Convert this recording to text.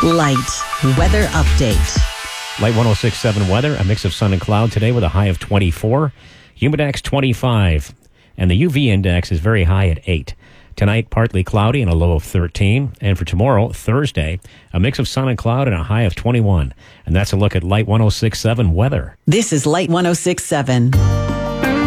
Light weather update. Light 106.7 weather, a mix of sun and cloud today with a high of 24. Humidex 25. And the UV index is very high at 8. Tonight, partly cloudy and a low of 13. And for tomorrow, Thursday, a mix of sun and cloud and a high of 21. And that's a look at Light 106.7 weather. This is Light 106.7.